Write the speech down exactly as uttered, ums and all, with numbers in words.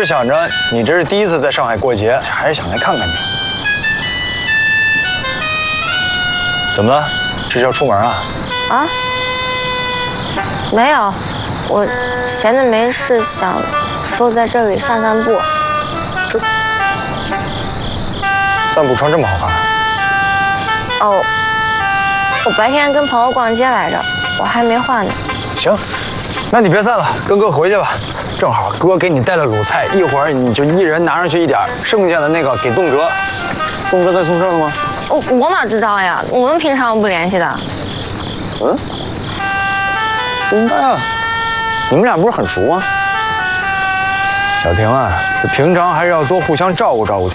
想着你这是第一次在上海过节，还是想来看看你。怎么了？这是要出门啊？ 啊？没有，我闲着没事，想说在这里散散步。 这散步穿这么好看？ 哦，我白天跟朋友逛街来着，我还没换呢。 行，那你别散了，跟哥回去吧。正好哥给你带了卤菜，一会儿你就一人拿上去一点，剩下的那个给栋哲。栋哲在宿舍了吗？ 我我哪知道呀？我们平常不联系的。 嗯，不应该啊，你们俩不是很熟吗？小婷啊，这平常还是要多互相照顾照顾，